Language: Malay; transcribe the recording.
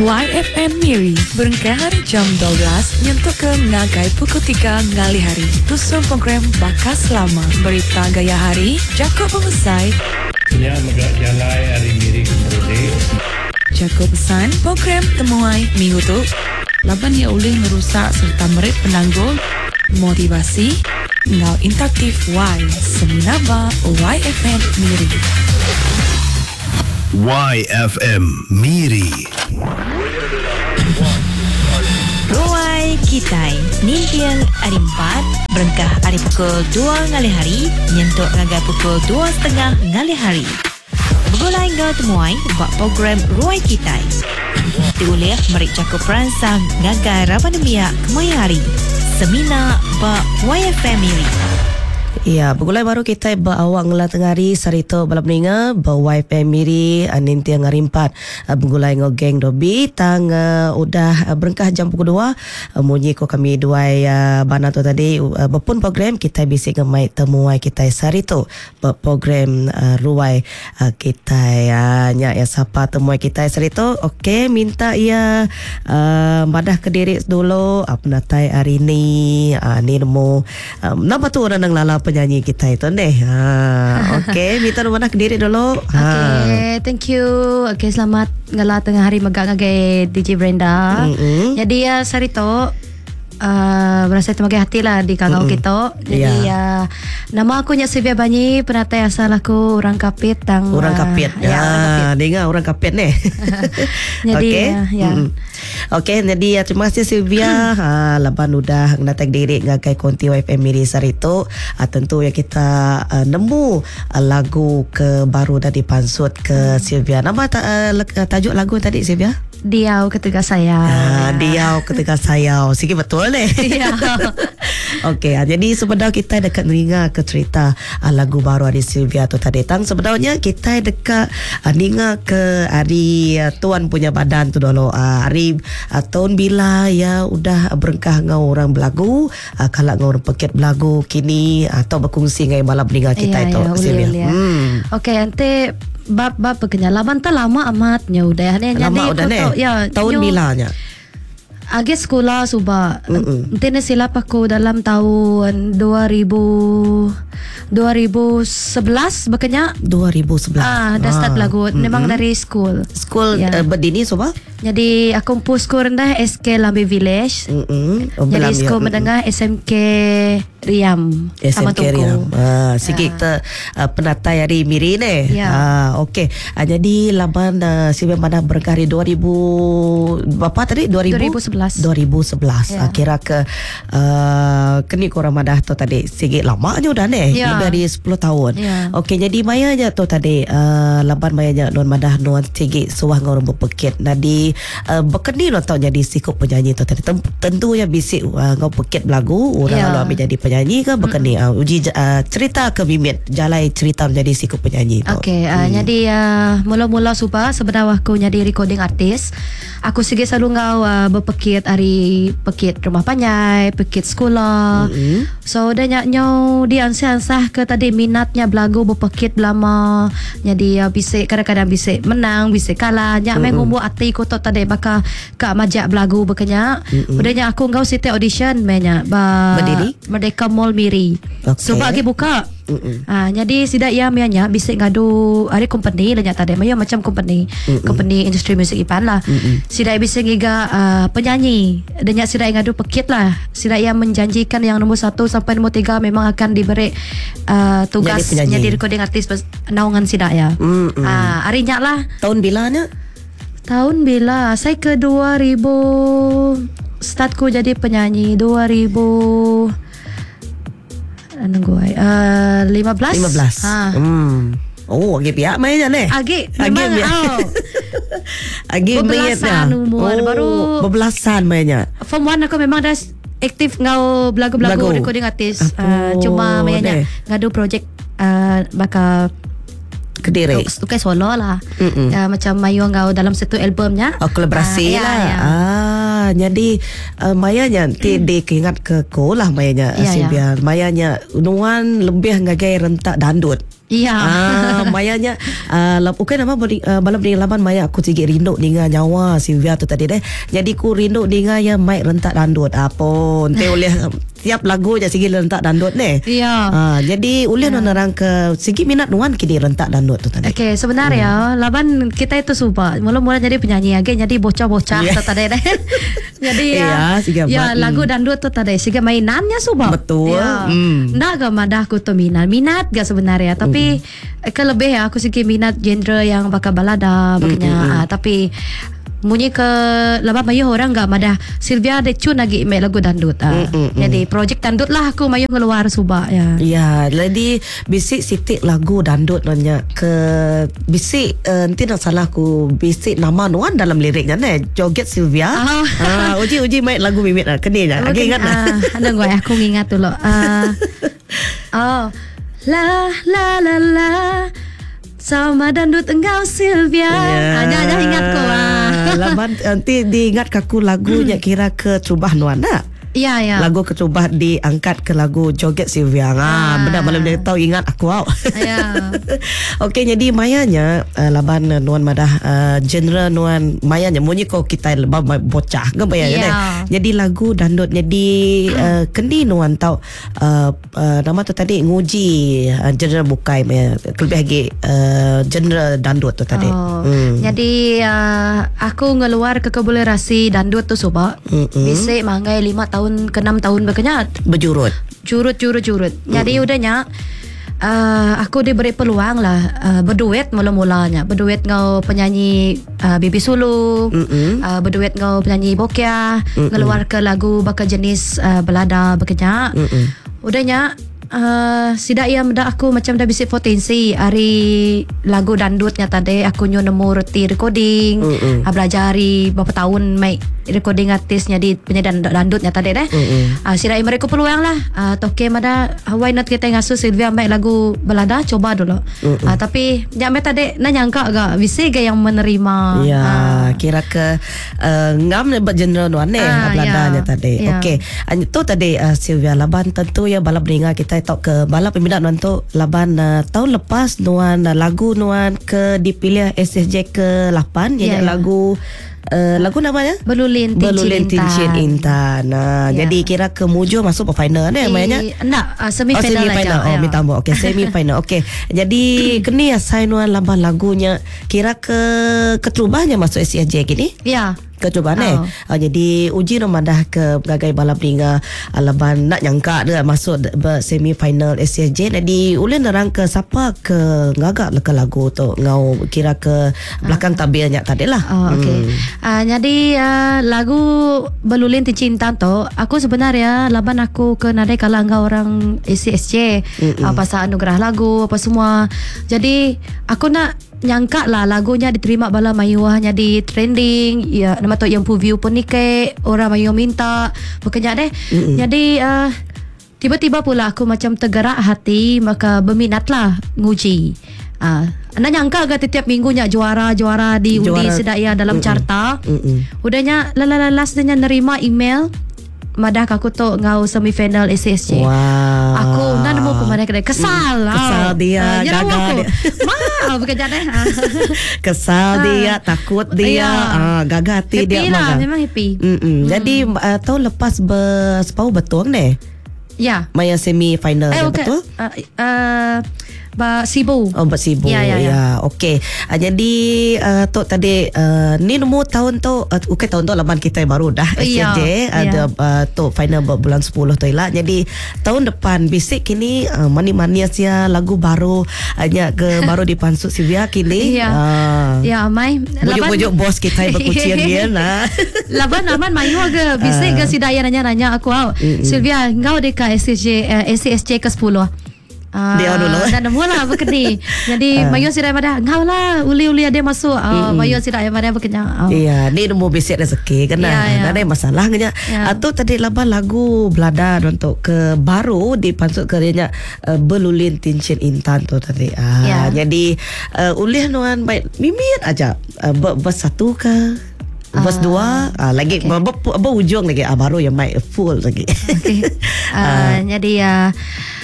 YFM Miri berengkar jam 12 nyentuh ke ngagai pukul 3 ngali hari. Tusun program Bakas Lama, berita gaya hari, Jakob Pemusai. Nya megak jalai hari Miri Kemrode. Jakob pesan program Temuai Minggu tu. Laban ia boleh merusak serta merit penanggul, motivasi, ngau interaktif Y. Seminaba YFM Miri. YFM Miri. Ruai Kitai Nintiang hari 4 berengkah hari pukul 2 ngali hari nyentuk ngagai pukul 2.30 ngali hari. Begulai ngau temuai buat program Ruai Kitai. Diuliah merik cakup peransang ngagai Ramademia Kemaya hari. Semina ba YFM Miri. Ya, begulai baru kita awak ngelah tengah hari sarito balap ninga ba YFM Miri aninti ngari 4 begulai ngogeng dobi tang udah berengkah jam pukul 2 munyi ko kami dua bana tu tadi berpun program kita bisik ngemai temuai kita sarito program ruai kita nya ya siapa temuai kita sarito. Okey, minta ia madah ke diri dulu apnatai hari ni ni nemu nama tu orang nang lala penyanyi kita itu deh. Okey, minta mana ke diri dulu. Okey, thank you. Okey, selamat ngala tengah hari megak ngagai DJ Brenda. Jadi sarito berasa termagai hati lah di kagau kita. Jadi nama aku Nyak Sylvia Banyi, penatai asal aku orang Kapit tang orang Kapit. Dengar orang Kapit ni. Jadi Okey, jadi terima kasih Sylvia. Laban udah ngenatak diri ngagai konti YFM Miri sarito. Tentu ya kita nemu lagu ke baru dah dipansut ke Sylvia. Nama tajuk lagu tadi Sylvia? Diau Ketika Sayau. Diau Ketika Sayau. Sikit betul ni. Ya. Okey, jadi sebenarnya kita dekat ninga ke cerita lagu baru dari Sylvia tu tadi. Tang sebenarnya kita dekat ninga ke hari tuan punya badan tu dulu. Hari tahun bila ya udah berengkah ngau orang belagu, kalau ngau orang peket belagu kini atau berkongsi ngai malam ninga kita itu Sylvia. Okey, nanti bab pengalaman tak lama amatnya udah ni. Lama udah ni. Tahun bilanya. Agi sekolah subah. Nanti silap aku dalam tahun 2011 bekenya. 2011. Dah start lagu. Memang dari school. School berdini subah. Jadi aku school rendah SK Lambe Village. Jadi school menengah SMK Riam. SMK Riam. Sikit kita penatai hari Miri ni. Okey. Jadi laban Sylvia mana berkari 2000 berapa tadi? 2011. Kira ke kini korang madah tu tadi sikit lama je udah ni. Lebih dari 10 tahun. Okey, jadi maya je tu tadi laban maya je non madah non sikit suah ngorang berpekit. Nadi berkeni lo tau jadi sikut penyanyi tu tadi. Tentu yang bisik ngau pekit lagu orang lalu ambil jadi penyanyi ke berkeni uji cerita ke bimit jalai cerita menjadi sikut penyanyi tu. Okey, jadi mula-mula subah sebenarnya aku jadi recording artis. Aku segi selalu ngau berpekit hari pekit rumah panyai, pekit sekolah. So dia nyau dia ansah ke tadi minatnya belagu berpekit lama. Jadi bisik kadang-kadang bisik menang, bisik kalah. Nyak mengumbu hati ko tadi baka kak majak belagu bekenya. Udahnya aku ngau siti audition menya berdiri Merdeka Mall Miri. So bagi buka. Jadi sidak ia mianya bisik ngadu hari company lah nyata dia maya macam company industri musik ipan lah. Sidak bisik giga penyanyi dan nyak sidak ngadu pekit lah. Sidak ia menjanjikan yang nombor 1 sampai nombor 3 memang akan diberi tugas jadi recording artis naungan sidak ya. Hari nyak lah. Tahun bilanya? Tahun bila saya ke 2000 startku jadi penyanyi 2000 15. Oh, agi pihak mainnya ni. Agi memang agi bebelasan umur baru bebelasan mainnya. Form 1 aku memang dah aktif ngau belagu recording artis. Cuma mainnya ngadu projek bakal Kediri. Tukar solo lah. Macam Mayu ngau dalam satu albumnya. Kolaborasi lah. Jadi mayanya nanti dikeingat ke ko lah mayanya Sylvia. Mayanya unuan lebih ngagai rentak dandut. Ya. Mayanya okay nama balam dengan laban Maya aku sikit rindu dengan nyawa Sylvia tu tadi deh. Jadi ku rindu dengan yang mic rentak dandut. Apa ente oleh tiap lagu je sikit rentak dandut ni. Ya. Jadi ulih nerang ke sikit minat nuan kini rentak dandut tu tadi. Okay, sebenarnya laban kita itu suka mula-mula jadi penyanyi lagi, jadi bocah-bocah tu tadi deh. Jadi lagu dandut tu tadi sikit mainannya suka. Betul. Ndak ke madah aku tu minat gak sebenarnya, tapi kelebih aku sikit minat genre yang bakal balada bakanya. Tapi munyi ke laban mayu orang gak madah Sylvia ada cun lagi make lagu dandut. Jadi projek dandut lah aku mayu keluar subak ya. Ya, jadi bisik sitik lagu dandut nanya ke bisik nanti nak salah aku bisik nama nuan dalam liriknya ni joget Sylvia. Uji make lagu mimit lah kenanya. Lagi ingat lah. Ada gue aku ingat dulu. La la la la sama dandut engkau Sylvia. Ada ingat ko. Laban nanti diingat kaku lagunya kira ke Trubah Nuana. Ya. Lagu ketubah diangkat ke lagu joget Sylvia. Benar malam dia tahu ingat aku. Ya. Okey, jadi mayanya laban nuan madah genre nuan mayanya munyi ko kita lebam bocah ke bayanya. Jadi lagu dandut jadi kendi nuan tahu nama tu tadi nguji genre bukai lebih lagi genre dandut tu tadi. Jadi aku ngeluar ke kebolerasi dandut tu soba. Bisik manggai 5 tahun ke 6 tahun berkenyat berjurut jurut. Jadi udahnya aku diberi peluang lah berduet mula-mulanya. Berduet ngau penyanyi Bibi Sulu, berduet ngau penyanyi Bokia, ngeluar ke lagu bakal jenis balada berkenyat. Udahnya sidak ia mendak aku macam dah bisik potensi hari lagu dandutnya tadi aku nemu reti recording, belajari beberapa tahun make recording artisnya di penyanyi dandutnya tadi deh. Sidak ia mereka peluang lah. Toke mada why not kita ngasuh Sylvia make lagu balada coba dulu. Tapi nyampe tadi nak nyangka agak bisik yang menerima. Ya, kira ke ngam buat genre nuan ni baladanya tadi. Okey, itu tadi Sylvia laban tentu ya balap dengar kita tok ke balap peminat nuan tu laban tahun lepas nuan lagu nuan ke dipilih SSJ ke-8 iaitu lagu namanya Belulin Tincin Intan. Jadi kira ke mujur masuk ke final ni namanya. Semi-final aja. Minta ambok. Okey, semi-final. Okey. Jadi kini assign nuan laban lagunya kira ke keterubahnya masuk SSJ gini. Ya. Kecubaan jadi uji ramadah ke gagai balap ringa laban nak nyangka dia masuk semi final SCSJ. Jadi ulun nerang ke siapa ke ngagak ke lagu tu ngau kira ke belakang tabirnya tadi lah. Jadi lagu Belulin Tincin Intan tu aku sebenarnya laban aku ke nadai kala ngau orang SCSJ pasal anugerah lagu apa semua. Jadi aku nak nyangka lah lagunya diterima bala mayuahnya di trending ya, nama tu yang view pun ni ke orang mayu minta bekerja deh. Jadi tiba-tiba pula aku macam tergerak hati maka berminat lah nguji. Anda nyangka agak setiap minggunya juara di undi sedaya dalam carta. Udahnya last dia nerima email madah aku tu ngau semifinal SSJ. Aku nak nemu kemana kedai kesal dia gagal dia. Bekerja deh. Kesal dia, takut dia, gagal hati dia. Happy lah, memang happy. Jadi tahun lepas sepau betul ni. Ya. Maya semi final betul? Sibu. Sibu. Ya. Okey. Jadi tu tadi ni nombor tahun tu tahun tu laban kita baru dah SCJ ada tu final bulan 10 tu lah. Jadi tahun depan bisik kini mani-mani sia lagu baru hanya ke baru dipansut Sylvia kini. Ya, mai. Bujuk-bujuk bos kita berkucian dia nah. Laban mayu ke bisik ke si Daya nanya aku Sylvia engkau dekat SCJ ke 10. Dia dulu dan mula berkedi. Jadi mayu sirai pada ngau lah uli ada masuk mayu sirai pada berkenya. Iya, ni nombor bisik rezeki kan ada masalah nya. Atau tadi laban lagu belada untuk ke baru dipansut kerjanya Belulin Tincin Intan tu tadi. Jadi ulih nuan baik mimit aja bers 1 ke bers 2 lagi ujung lagi baru yang mic full lagi. Jadi